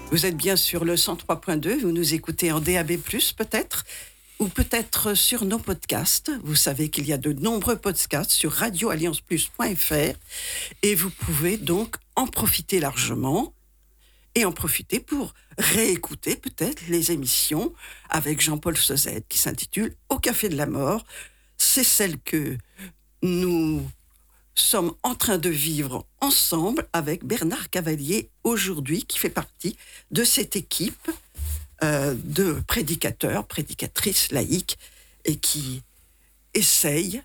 Vous êtes bien sur le 103.2, vous nous écoutez en DAB+, peut-être, ou peut-être sur nos podcasts. Vous savez qu'il y a de nombreux podcasts sur radioallianceplus.fr et vous pouvez donc en profiter largement et en profiter pour réécouter peut-être les émissions avec Jean-Paul Sauzet qui s'intitule « Au café de la mort ». C'est celle que nous sommes en train de vivre ensemble avec Bernard Cavalier aujourd'hui, qui fait partie de cette équipe de prédicateurs, prédicatrices laïques, et qui essaye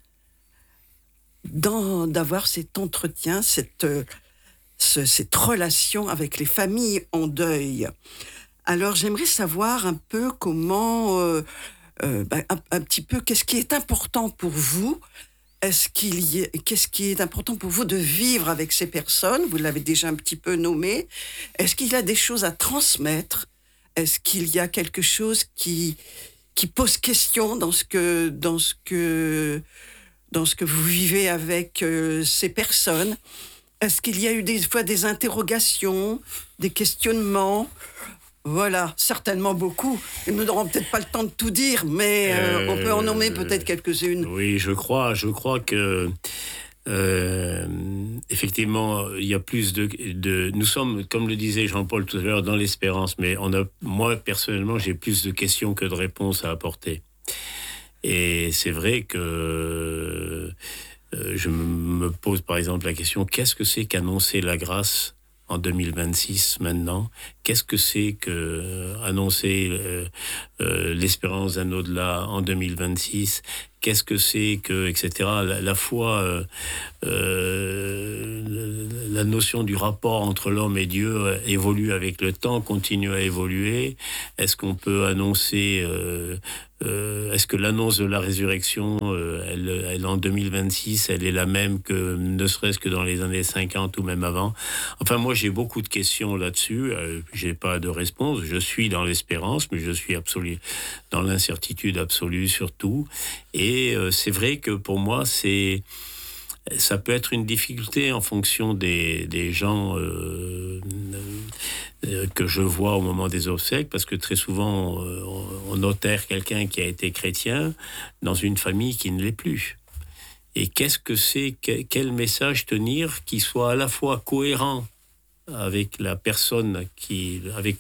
d'avoir cet entretien, cette relation avec les familles en deuil. Alors j'aimerais savoir un peu comment, un petit peu, qu'est-ce qui est important pour vous. Qu'est-ce qui est important pour vous de vivre avec ces personnes? Vous l'avez déjà un petit peu nommé. Est-ce qu'il y a des choses à transmettre? Est-ce qu'il y a quelque chose qui pose question dans ce que vous vivez avec ces personnes? Est-ce qu'il y a eu des fois des interrogations, des questionnements? Voilà, certainement beaucoup. Et nous n'aurons peut-être pas le temps de tout dire, mais on peut en nommer peut-être quelques-unes. Oui, je crois que effectivement, il y a plus de. Nous sommes, comme le disait Jean-Paul tout à l'heure, dans l'espérance, mais moi personnellement, j'ai plus de questions que de réponses à apporter. Et c'est vrai que je me pose par exemple la question, qu'est-ce que c'est qu'annoncer la grâce en 2026 maintenant? Qu'est-ce que c'est que annoncer l'espérance d'un au-delà en 2026? Qu'est-ce que c'est que, etc. La foi, la notion du rapport entre l'homme et Dieu évolue avec le temps, continue à évoluer. Est-ce qu'on peut annoncer... est-ce que l'annonce de la résurrection, elle en 2026, elle est la même que ne serait-ce que dans les années 50 ou même avant? Enfin, moi, j'ai beaucoup de questions là-dessus. J'ai pas de réponse. Je suis dans l'espérance, mais je suis dans l'incertitude absolue surtout. Et c'est vrai que pour moi, ça peut être une difficulté en fonction des gens que je vois au moment des obsèques, parce que très souvent, on enterre quelqu'un qui a été chrétien dans une famille qui ne l'est plus. Et qu'est-ce que c'est, quel message tenir qui soit à la fois cohérent avec la personne, avec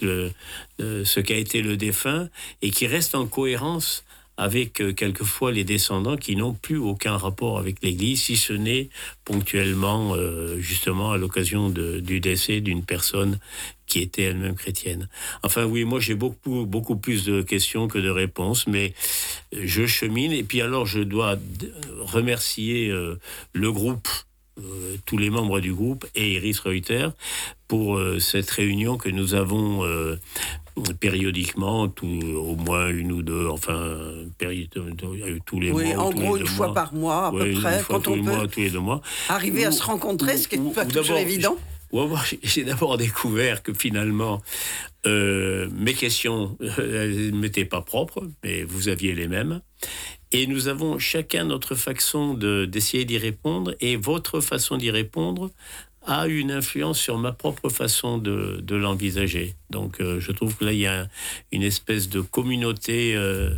ce qu'a été le défunt, et qui reste en cohérence avec quelquefois les descendants qui n'ont plus aucun rapport avec l'Église, si ce n'est ponctuellement, justement, à l'occasion du décès d'une personne qui était elle-même chrétienne. Enfin oui, moi j'ai beaucoup plus de questions que de réponses, mais je chemine. Et puis alors je dois remercier le groupe, tous les membres du groupe et Iris Reuter pour cette réunion que nous avons périodiquement, au moins une ou deux, enfin, tous les mois. Oui, en gros, une fois par mois, à peu près, quand on peut tous les 2 mois. Arriver à se rencontrer, ce qui n'est pas toujours évident. J'ai d'abord découvert que finalement, mes questions ne m'étaient pas propres, mais vous aviez les mêmes. Et nous avons chacun notre façon d'essayer d'y répondre, et votre façon d'y répondre a une influence sur ma propre façon de l'envisager. Donc je trouve que là, il y a une espèce de communauté.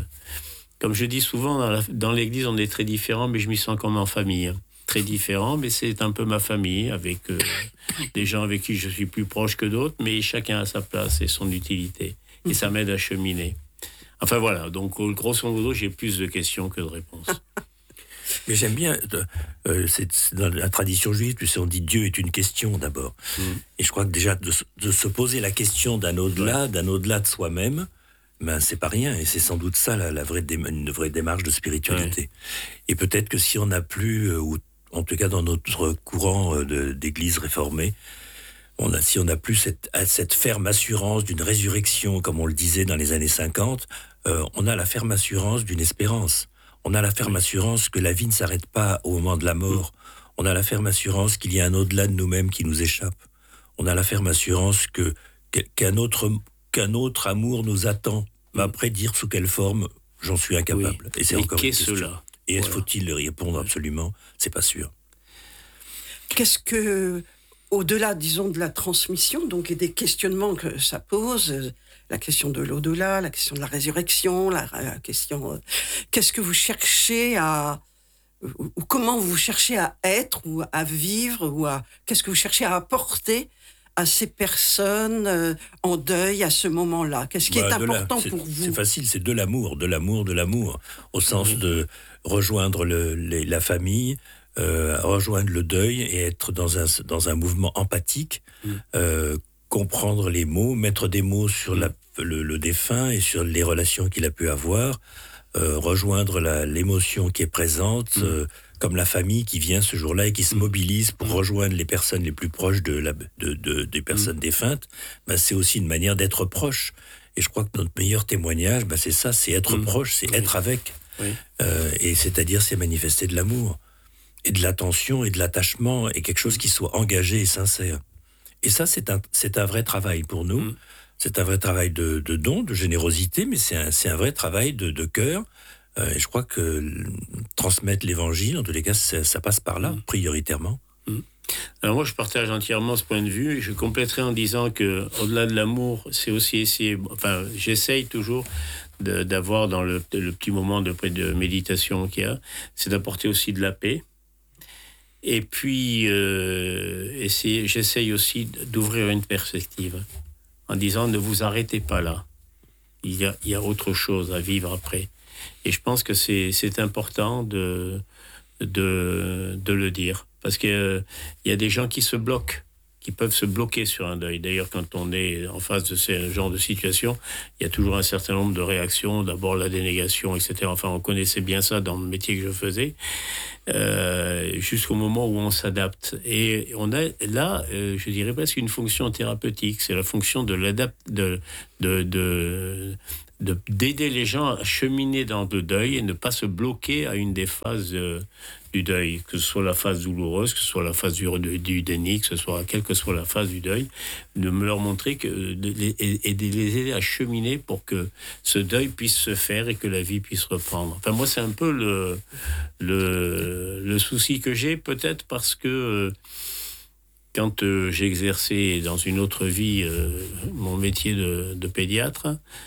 Comme je dis souvent, dans l'Église, on est très différents, mais je m'y sens comme en famille. Très différent, mais c'est un peu ma famille, avec des gens avec qui je suis plus proche que d'autres, mais chacun a sa place et son utilité. Et ça m'aide à cheminer. Enfin voilà, donc grosso modo, j'ai plus de questions que de réponses. Mais j'aime bien, c'est dans la tradition juive, tu sais, on dit Dieu est une question d'abord. Et je crois que déjà de se poser la question d'un au-delà, de soi-même, ben c'est pas rien. Et c'est sans doute ça une vraie démarche de spiritualité. Ouais. Et peut-être que si on n'a plus, ou en tout cas dans notre courant d'église réformée, si on n'a plus cette ferme assurance d'une résurrection, comme on le disait dans les années 50, on a la ferme assurance d'une espérance. On a la ferme assurance que la vie ne s'arrête pas au moment de la mort. On a la ferme assurance qu'il y a un au-delà de nous-mêmes qui nous échappe. On a la ferme assurance qu'un autre amour nous attend. Mais après, dire sous quelle forme, j'en suis incapable. Oui. Et c'est encore une question. Cela Et faut-il y répondre absolument? C'est pas sûr. Qu'est-ce que, au-delà, disons, de la transmission, donc, et des questionnements que ça pose, la question de l'au-delà, la question de la résurrection, la question... qu'est-ce que vous cherchez ou comment vous cherchez à être, ou à vivre, qu'est-ce que vous cherchez à apporter à ces personnes en deuil à ce moment-là? Qu'est-ce qui est important pour vous? C'est facile, c'est de l'amour, au sens de rejoindre la famille, rejoindre le deuil et être dans un mouvement empathique, comprendre les mots, mettre des mots sur le défunt et sur les relations qu'il a pu avoir, rejoindre l'émotion qui est présente, comme la famille qui vient ce jour-là et qui se mobilise pour rejoindre les personnes les plus proches des personnes défuntes. C'est aussi une manière d'être proche. Et je crois que notre meilleur témoignage, c'est ça, c'est être proche, c'est être avec. Oui. Et c'est-à-dire, c'est manifester de l'amour, et de l'attention, et de l'attachement, et quelque chose qui soit engagé et sincère. Et ça, c'est un vrai travail pour nous. C'est un vrai travail de don, de générosité, mais c'est un vrai travail de cœur. Et je crois que transmettre l'évangile, en tous les cas, ça passe par là, prioritairement. Alors moi, je partage entièrement ce point de vue. Je compléterai en disant que, au-delà de l'amour, c'est aussi essayer... Enfin, j'essaye toujours d'avoir dans le petit moment de méditation qu'il y a, c'est d'apporter aussi de la paix. Et puis, j'essaye aussi d'ouvrir une perspective en disant, ne vous arrêtez pas là. Il y a autre chose à vivre après. Et je pense que c'est important de le dire. Parce qu'il y a des gens qui peuvent se bloquer sur un deuil. D'ailleurs, quand on est en face de ce genre de situation, il y a toujours un certain nombre de réactions. D'abord, la dénégation, etc. Enfin, on connaissait bien ça dans le métier que je faisais, jusqu'au moment où on s'adapte. Et on a là, je dirais presque une fonction thérapeutique. C'est la fonction d'aider les gens à cheminer dans le deuil et ne pas se bloquer à une des phases du deuil, que ce soit la phase douloureuse, que ce soit la phase du déni, quelle que soit la phase du deuil, de me leur montrer et de les aider à cheminer pour que ce deuil puisse se faire et que la vie puisse reprendre. Enfin, moi, c'est un peu le souci que j'ai, peut-être parce que quand j'ai exercé dans une autre vie mon métier de pédiatre,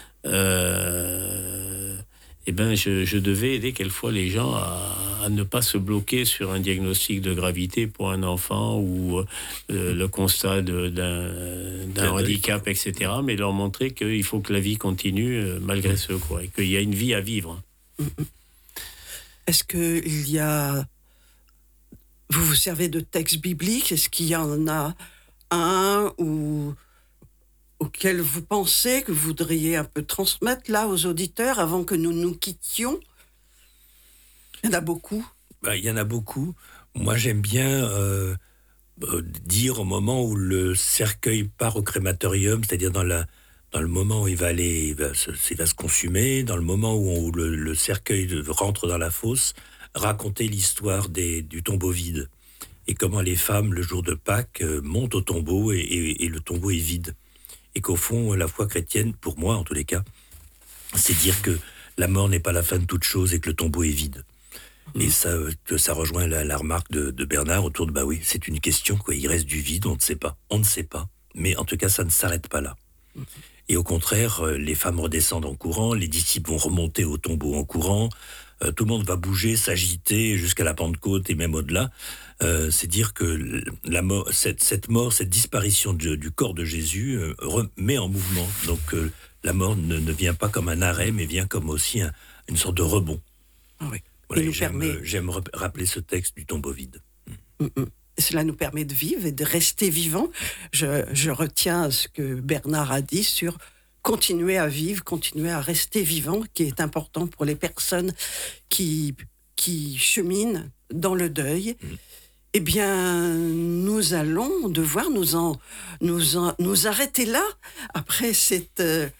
je devais aider quelquefois les gens à ne pas se bloquer sur un diagnostic de gravité pour un enfant ou le constat d'un handicap, etc. Mais leur montrer qu'il faut que la vie continue malgré ce, quoi, et qu'il y a une vie à vivre. Est-ce qu'il y a... Vous vous servez de textes bibliques? Est-ce qu'il y en a un auquel vous pensez que vous voudriez un peu transmettre là aux auditeurs avant que nous nous quittions? Il y en a beaucoup. Il y en a beaucoup. Moi, j'aime bien dire au moment où le cercueil part au crématorium, c'est-à-dire dans le moment où il va se consumer, dans le moment où le cercueil rentre dans la fosse, raconter l'histoire du tombeau vide et comment les femmes, le jour de Pâques, montent au tombeau et le tombeau est vide. Et qu'au fond, la foi chrétienne, pour moi en tous les cas, c'est dire que la mort n'est pas la fin de toute chose et que le tombeau est vide. Et ça rejoint la remarque de Bernard autour de, oui, c'est une question, quoi. Il reste du vide, on ne sait pas. Mais en tout cas, ça ne s'arrête pas là. Et au contraire, les femmes redescendent en courant, les disciples vont remonter au tombeau en courant, tout le monde va bouger, s'agiter jusqu'à la Pentecôte et même au-delà. C'est dire que la mort, cette mort, cette disparition du corps de Jésus remet en mouvement. Donc la mort ne vient pas comme un arrêt, mais vient comme aussi une sorte de rebond. Ah oui. Voilà, j'aime rappeler ce texte du tombeau vide. Cela nous permet de vivre et de rester vivants. Je retiens ce que Bernard a dit sur continuer à vivre, continuer à rester vivant, qui est important pour les personnes qui cheminent dans le deuil. Eh bien, nous allons devoir nous arrêter là, après ces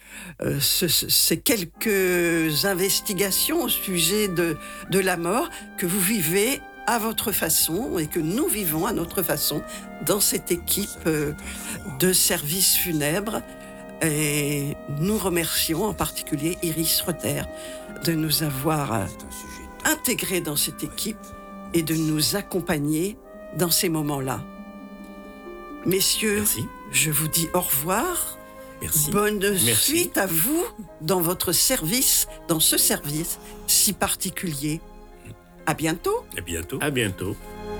quelques investigations au sujet de la mort que vous vivez à votre façon et que nous vivons à notre façon dans cette équipe de services funèbres. Et nous remercions en particulier Iris Rother de nous avoir intégrés dans cette équipe et de nous accompagner dans ces moments-là. Messieurs, Merci. je vous dis au revoir. Merci. Bonne Merci. suite à vous dans votre service, dans ce service si particulier. À bientôt. À bientôt. À bientôt.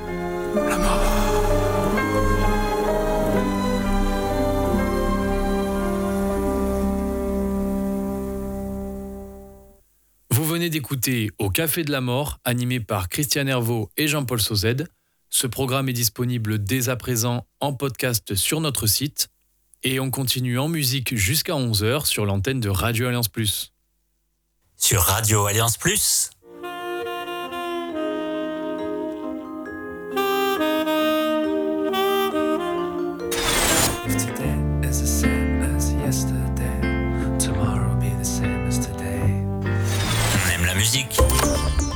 Vous venez d'écouter Au Café de la Mort, animé par Christian Hervaux et Jean-Paul Sauzède. Ce programme est disponible dès à présent en podcast sur notre site. Et on continue en musique jusqu'à 11h sur l'antenne de Radio Alliance Plus. Sur Radio Alliance Plus,